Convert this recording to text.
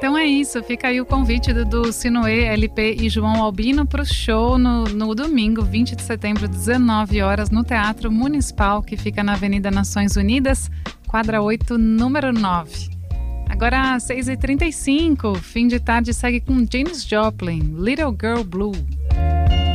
Então é isso, fica aí o convite do Sinoê, LP e João Albino para o show no domingo, 20 de setembro, 19 horas, no Teatro Municipal, que fica na Avenida Nações Unidas, quadra 8, número 9. Agora, às 6h35, fim de tarde, segue com Janis Joplin, Little Girl Blue.